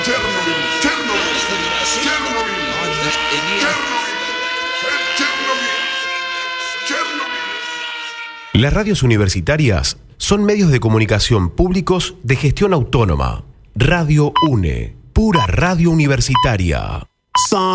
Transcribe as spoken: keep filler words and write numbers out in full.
Chernobyl, Chernobyl, Chernobyl, Chernobyl, Chernobyl. Las radios universitarias son medios de comunicación públicos de gestión autónoma. Radio UNE, pura radio universitaria.